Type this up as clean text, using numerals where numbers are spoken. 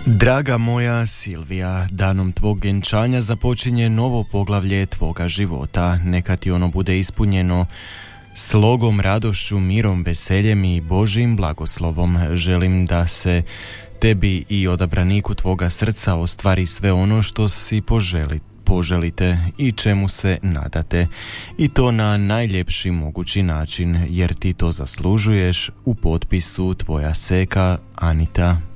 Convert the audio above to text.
Draga moja Silvija, danom tvog vjenčanja započinje novo poglavlje tvoga života. Neka ti ono bude ispunjeno slogom, radošću, mirom, veseljem i Božjim blagoslovom. Želim da se tebi i odabraniku tvoga srca ostvari sve ono što si poželite i čemu se nadate. I to na najljepši mogući način, jer ti to zaslužuješ. U potpisu tvoja seka Anita.